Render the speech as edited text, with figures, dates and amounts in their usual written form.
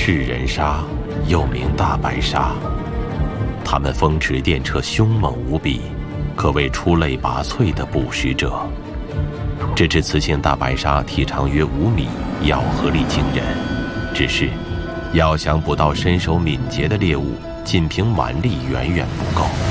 赤人鲨，又名大白鲨。它们风驰电掣，凶猛无比，可谓出类拔萃的捕食者。这只雌性大白鲨体长约5米，咬合力惊人。只是，要想捕到身手敏捷的猎物，仅凭蛮力远远不够。